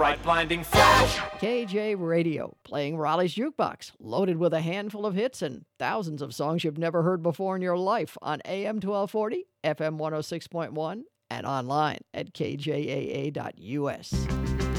bright blinding flash. KJ Radio, playing Raleigh's Jukebox, loaded with a handful of hits and thousands of songs you've never heard before in your life on AM 1240, FM 106.1, and online at kjaa.us.